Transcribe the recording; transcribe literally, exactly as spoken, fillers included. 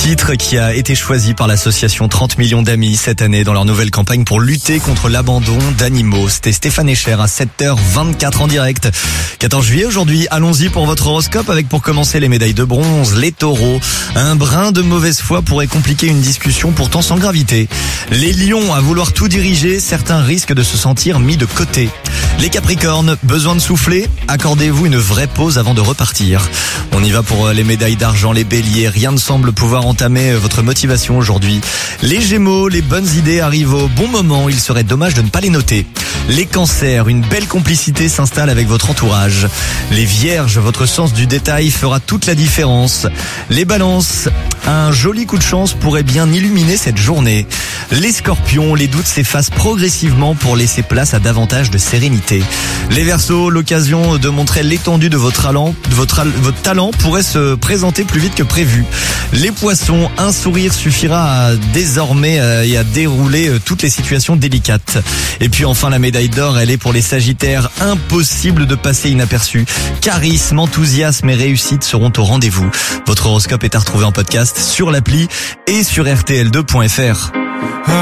Titre qui a été choisi par l'association trente millions d'amis cette année dans leur nouvelle campagne pour lutter contre l'abandon d'animaux. C'était Stéphane Echer à sept heures vingt-quatre en direct. quatorze juillet aujourd'hui, allons-y pour votre horoscope avec pour commencer les médailles de bronze, les taureaux. Un brin de mauvaise foi pourrait compliquer une discussion pourtant sans gravité. Les lions, à vouloir tout diriger, certains risquent de se sentir mis de côté. Les capricornes, besoin de souffler? Accordez-vous une vraie pause avant de repartir. On y va pour les médailles d'argent, les béliers. Rien ne semble pouvoir entamer votre motivation aujourd'hui. Les gémeaux, les bonnes idées arrivent au bon moment. Il serait dommage de ne pas les noter. Les cancers, une belle complicité s'installe avec votre entourage. Les vierges, votre sens du détail fera toute la différence. Les balances, un joli coup de chance pourrait bien illuminer cette journée. Les scorpions, les doutes s'effacent progressivement pour laisser place à davantage de sérénité. Les verseaux, l'occasion de montrer l'étendue de votre talent, de votre, votre talent pourrait se présenter plus vite que prévu. Les poissons, un sourire suffira à désormais et à dérouler toutes les situations délicates. Et puis enfin la médaille d'or, elle est pour les sagittaires, impossible de passer inaperçu. Charisme, enthousiasme et réussite seront au rendez-vous. Votre horoscope est à retrouver en podcast sur l'appli et sur R T L deux point F R.